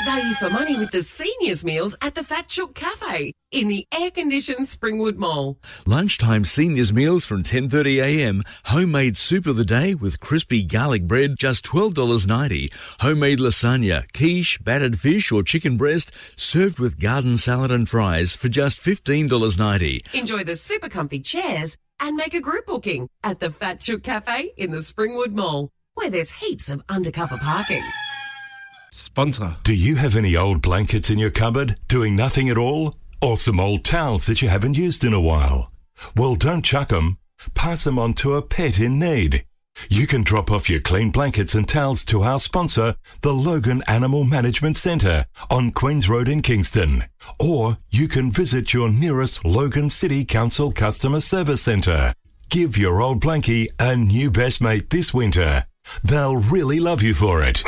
value for money with the seniors meals at the Fat Chook Cafe in the air-conditioned Springwood Mall. Lunchtime seniors meals from 10:30am. Homemade soup of the day with crispy garlic bread, just $12.90. Homemade lasagna, quiche, battered fish or chicken breast, served with garden salad and fries for just $15.90. Enjoy the super comfy chairs and make a group booking at the Fat Chook Cafe in the Springwood Mall, where there's heaps of undercover parking. Sponsor. Do you have any old blankets in your cupboard doing nothing at all? Or some old towels that you haven't used in a while? Well, don't chuck them. Pass them on to a pet in need. You can drop off your clean blankets and towels to our sponsor, the Logan Animal Management Centre on Queens Road in Kingston. Or you can visit your nearest Logan City Council Customer Service Centre. Give your old blankie a new best mate this winter. They'll really love you for it.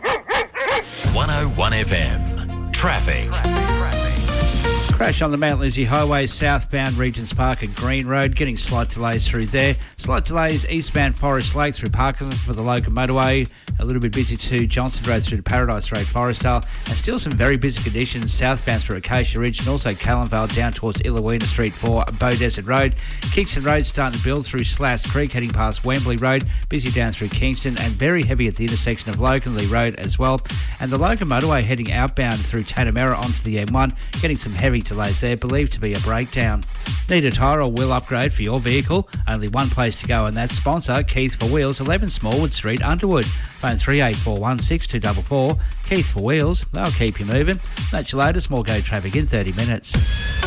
101 FM. Traffic. Crash on the Mount Lizzie Highway, southbound Regents Park and Green Road, getting slight delays through there. Slight delays eastbound Forest Lake through Parkinson for the Logan Motorway. A little bit busy too, Johnson Road through to Paradise Road, Forestdale. And still some very busy conditions southbound through Acacia Ridge and also Callanvale down towards Illawina Street for Bow Desert Road. Kingston Road starting to build through Slass Creek, heading past Wembley Road. Busy down through Kingston and very heavy at the intersection of Logan Lee Road as well. And the Logan Motorway heading outbound through Tanamera onto the M1, getting some heavy delays there, believed to be a breakdown. Need a tyre or wheel upgrade for your vehicle? Only one place to go, and that's sponsor Keith for Wheels, 11 Smallwood Street, Underwood. Phone 3841 244. Keith for Wheels, they'll keep you moving. That's your latest. More Go traffic in 30 minutes.